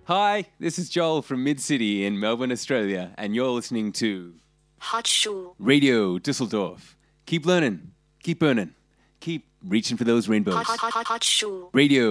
Hi, this is Joel from Mid-City in Melbourne, Australia, and you're listening to Hot Shoe. Radio Düsseldorf. Keep learning, keep burning, keep reaching for those rainbows. Hot Shoe. Radio